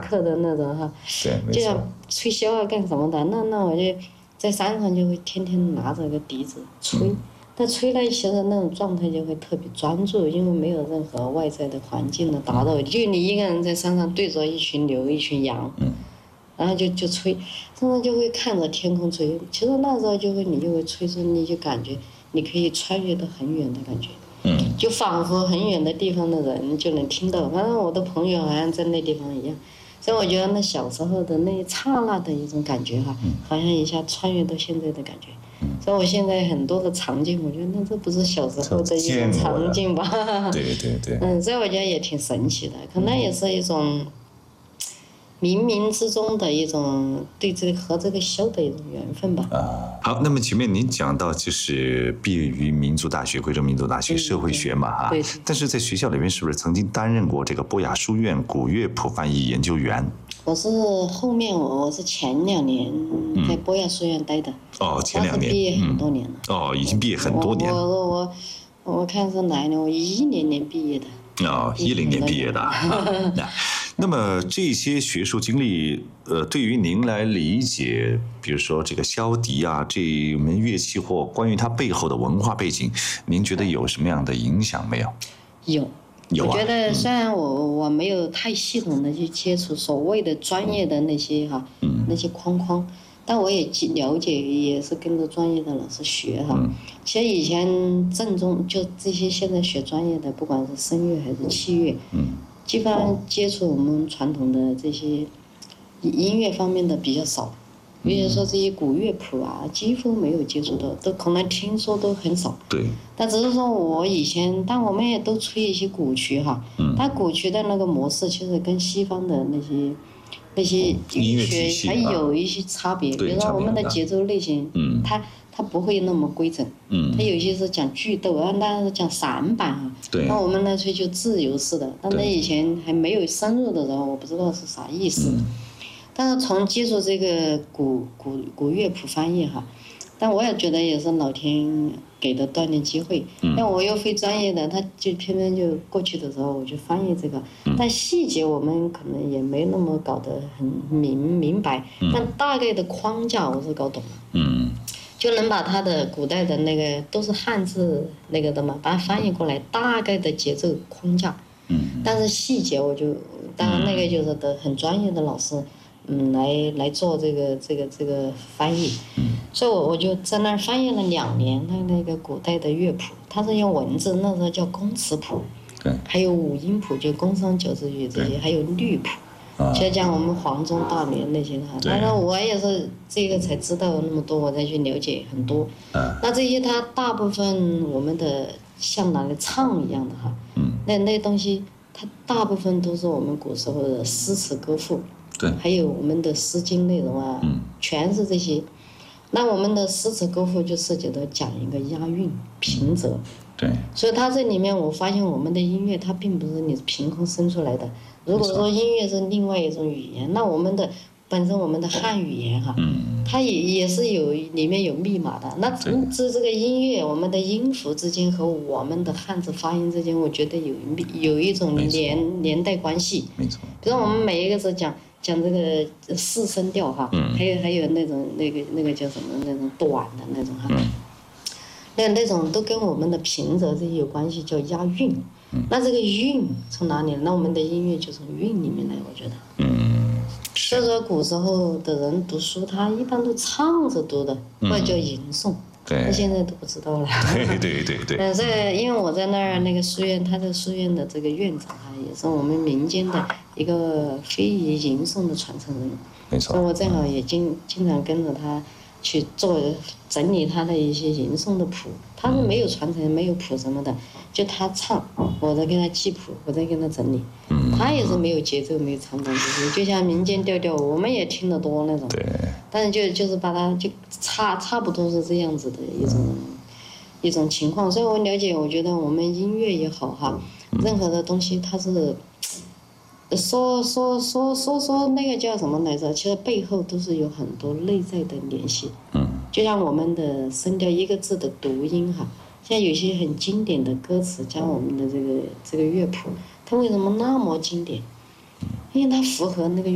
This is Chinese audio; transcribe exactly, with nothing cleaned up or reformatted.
刻的那种哈， 对， 就像吹箫啊干什么的，那那我就在山上就会天天拿着个笛子吹，嗯、但吹了其实那种状态就会特别专注，因为没有任何外在的环境的打扰，嗯、就你一个人在山上对着一群牛一群羊。嗯然后就就吹，真的就会看着天空吹。其实那时候就会你就会吹出，你就感觉你可以穿越到很远的感觉，嗯，就仿佛很远的地方的人就能听到。反正我的朋友好像在那地方一样，所以我觉得那小时候的那一刹那的一种感觉哈，好像一下穿越到现在的感觉。所以我现在很多的场景，我觉得那这不是小时候的一种场景吧？ 对对对。 嗯，所以我觉得也挺神奇的，可能也是一种。冥冥之中的一种对这个和这个箫的一种缘分吧。 啊，好，那么前面您讲到就是毕业于民族大学，贵州民族大学社会学嘛哈、嗯，但是在学校里面是不是曾经担任过这个博雅书院古乐谱翻译研究员？ 我是后面我我是前两年在博雅书院待的。嗯、 哦，前两年。 毕业很多年了、 嗯。哦，已经毕业很多年了。 我我我我看是哪一年？我一零年毕业的。 哦，一零年毕业的。啊那么这些学术经历，呃，对于您来理解，比如说这个箫笛啊这门乐器或关于它背后的文化背景，您觉得有什么样的影响没有？ 有， 有、啊、 我觉得虽然我、嗯、我没有太系统的去接触所谓的专业的那些哈，嗯、那些框框，但我也了解，也是跟着专业的老师学哈。嗯、其实以前正宗就这些现在学专业的，不管是声乐还是器乐，嗯。基本上接触我们传统的这些音乐方面的比较少，比如说这些古乐谱啊，几乎没有接触到，都可能听说都很少。 对。 但只是说我以前，但我们也都吹一些古曲哈，嗯、但古曲的那个模式其实跟西方的那些那些音乐体系还有一些差别，比如说我们的节奏类型，嗯、它。它不会那么规整，嗯，它有些是讲句逗啊，那是讲散板啊， 对， 那我们来吹就自由式的，但那以前还没有深入的时候，我不知道是啥意思，嗯、但是从接触这个古古古乐谱翻译哈，但我也觉得也是老天给的锻炼机会，嗯，像我又非专业的，他就偏偏就过去的时候我就翻译这个，嗯、但细节我们可能也没那么搞得很明明白，嗯、但大概的框架我是搞懂了，嗯。就能把它的古代的那个都是汉字那个的嘛，把它翻译过来，大概的节奏框架。嗯。但是细节我就，当然那个就是的很专业的老师，嗯，来来做这个这个这个翻译。嗯。所以我我就在那儿翻译了两年，那那个古代的乐谱，它是用文字，那时候叫宫词谱。对。还有五音谱，就宫商角徵羽这些，还有律谱。其实讲我们黄钟大连那些的，当然我也是这个才知道那么多，我才去了解很多。嗯、那这些它大部分我们的像拿来唱一样的哈，嗯、那那东西它大部分都是我们古时候的诗词歌赋，对，还有我们的诗经内容啊，嗯、全是这些。那我们的诗词歌赋就涉及到讲一个押韵、平仄。对。所以它这里面我发现我们的音乐它并不是你凭空生出来的。如果说音乐是另外一种语言，那我们的本身我们的汉语言哈，嗯、它也也是有里面有密码的。那这这个音乐，我们的音符之间和我们的汉字发音之间，我觉得有有一种连连带关系。没错。比如我们每一个字讲讲这个四声调哈，嗯、还有还有那种那个那个叫什么那种短的那种哈，嗯、那那种都跟我们的平仄这些有关系，叫押韵。嗯、那这个韵从哪里？那我们的音乐就从韵里面来，我觉得。嗯。所以说，古时候的人读书，他一般都唱着读的，或者叫吟诵。对。那现在都不知道了。 对对对对。 嗯，所以因为我在那儿那个书院，他的书院的这个院长哈，也是我们民间的一个非遗吟诵的传承人。没错。所以我正好也经经常跟着他去做整理他的一些吟诵的谱，他是没有传承，没有谱什么的。就他唱，我在给他记谱，我在给他整理。嗯、他也是没有节奏，没有唱唱这些，就像民间调调，我们也听得多那种。对。但是就就是把它就差差不多是这样子的一种、嗯、一种情况，所以我了解，我觉得我们音乐也好哈，嗯、任何的东西它是说说说说说那个叫什么来着？其实背后都是有很多内在的联系。嗯。就像我们的声调一个字的读音哈。像有些很经典的歌词，加我们的这个这个乐谱，它为什么那么经典？因为它符合那个。